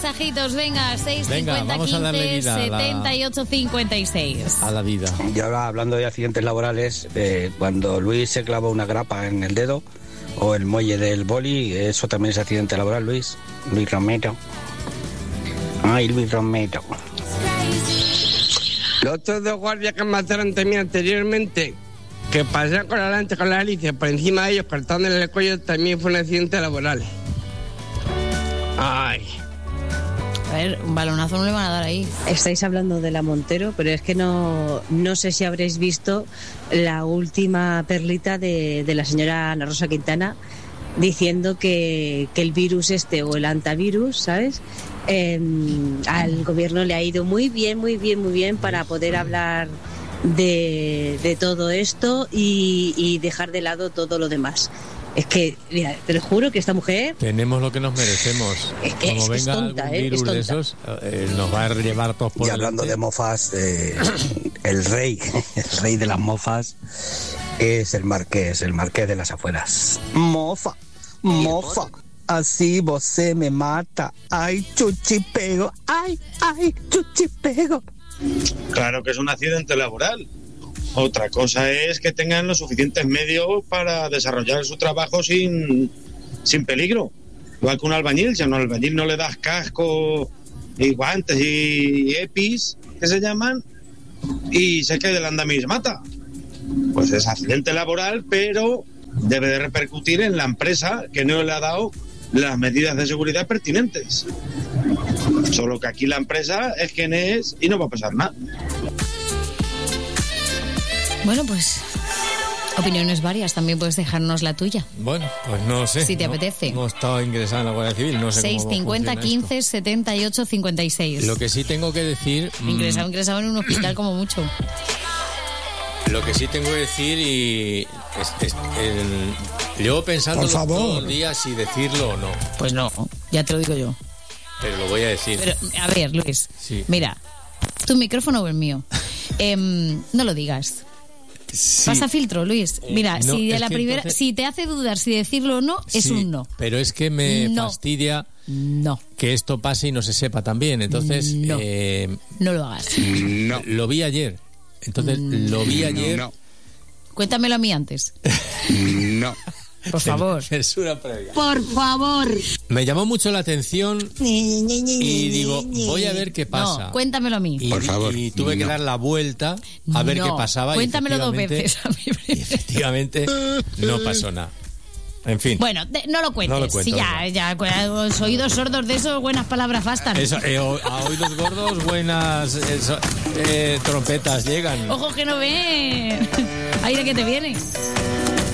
mensajitos, venga, 650 Venga, vamos a darle 15 vida a la- 78 56. A la vida. Y ahora, hablando de accidentes laborales, cuando Luis se clavó una grapa en el dedo o el muelle del boli, eso también es accidente laboral, Luis. Luis Romero. Ay, Luis Romero. Los otros dos guardias que mataron también anteriormente, que pasaron con la lancha con la hélice por encima de ellos, cortándole el cuello, también fue un accidente laboral. Ay. A ver, un balonazo no le van a dar ahí. Estáis hablando de la Montero, pero es que no sé si habréis visto la última perlita de la señora Ana Rosa Quintana diciendo que el virus o el antivirus, ¿sabes? Al gobierno le ha ido muy bien para poder hablar de todo esto y dejar de lado todo lo demás. Es que, mira, te lo juro que esta mujer... Tenemos lo que nos merecemos. Es que Como es venga tonta, algún es virus de tonta. esos, nos va a llevar todos por Y hablando delante. de mofas, el rey de las mofas es el marqués de las afueras. Mofa, así vos se me mata. Ay, chuchipego, ay, chuchipego. Claro que es un accidente laboral. Otra cosa es que tengan los suficientes medios para desarrollar su trabajo sin peligro. Igual que un albañil, si a un albañil no le das casco y guantes y EPIs, que se llaman, y se cae del andamio y se mata. Pues es accidente laboral, pero debe de repercutir en la empresa que no le ha dado las medidas de seguridad pertinentes. Solo que aquí la empresa es quien es y no va a pasar nada. Bueno, pues opiniones varias, también puedes dejarnos la tuya. Bueno, pues no sé. Si te no, apetece. No he estado ingresado en la Guardia Civil, no sé cómo 650 funciona 15 78 56. esto. Lo que sí tengo que decir... Ingresado en un hospital como mucho. Lo que sí tengo que decir y... llevo pensando Por favor. todo el día si decirlo o no. Pues no, ya te lo digo yo. Pero lo voy a decir. Pero, a ver, Luis, Sí. mira, tu micrófono o el mío. No lo digas. Sí. Pasa filtro, Luis. Mira, no, si de es la que primera, entonces- si te hace dudar si decirlo o no, es Sí, un no. Pero es que me No. fastidia No, que esto pase y no se sepa también. Entonces, No. no lo hagas. lo vi ayer. Entonces, lo vi ayer. No. Cuéntamelo a mí antes. No. Por favor. Censura previa. Por favor. Me llamó mucho la atención y digo, voy a ver qué pasa. No, cuéntamelo a mí. Y, Por favor, y tuve que no. dar la vuelta a ver No, qué pasaba. y Cuéntamelo dos efectivamente- veces a mí Y primero. efectivamente no pasó nada. En fin. Bueno, no lo cuentes. No lo cuento, Sí, ya, los oídos sordos de eso, buenas palabras bastan. Eso, a oídos gordos, buenas trompetas llegan. Ojo que no ven. Aire que te viene.